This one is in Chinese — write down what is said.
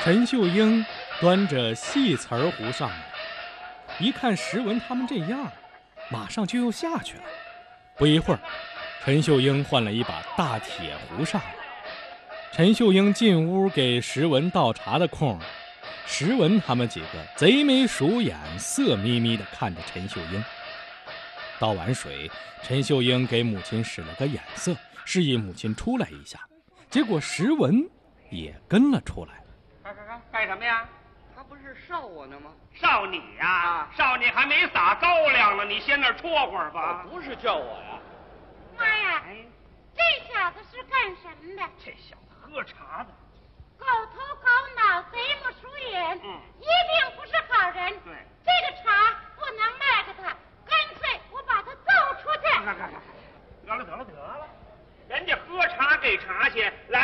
陈秀英端着细瓷儿壶上来，一看石文他们这样，马上就又下去了。不一会儿，陈秀英换了一把大铁壶上来。陈秀英进屋给石文倒茶的空，石文他们几个贼眉鼠眼，色眯眯地看着陈秀英。倒完水，陈秀英给母亲使了个眼色，示意母亲出来一下。结果石文也跟了出来。 干什么呀？ 他不是烧我呢吗？ 烧你呀！烧你还没撒高粱呢，你先那儿戳会儿吧。 不是叫我呀。 妈呀，这小子是干什么的？ 这小子喝茶的， 狗头狗脑，贼不鼠眼，一定不是好人。 对， 这个茶不能卖给他，干脆我把他揍出去。 得了，人家喝茶给茶去，来